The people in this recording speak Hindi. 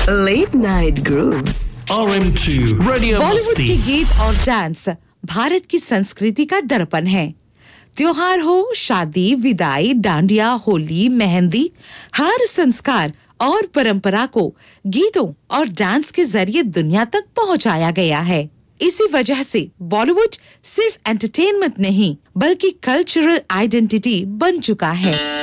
Late Night Grooves. RM2 Radio Bollywood Masti. के गीत और डांस भारत की संस्कृति का दर्पण है। त्योहार हो, शादी, विदाई, डांडिया, होली, मेहंदी, हर संस्कार और परंपरा को गीतों और डांस के जरिए दुनिया तक पहुंचाया गया है। इसी वजह से बॉलीवुड सिर्फ एंटरटेनमेंट नहीं बल्कि कल्चरल आइडेंटिटी बन चुका है।